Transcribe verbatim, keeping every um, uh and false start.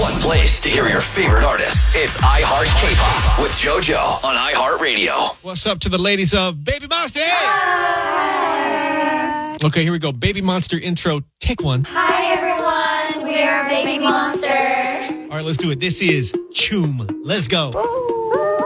one place to hear your favorite artists. It's iHeart K-Pop with JoJo on iHeartRadio. What's up to the ladies of Baby Monster? Hey! Okay, here we go. Baby Monster intro. Take one. Hi, everyone. We are Baby Monster. All right, let's do it. This is Choom. Let's go. Ooh.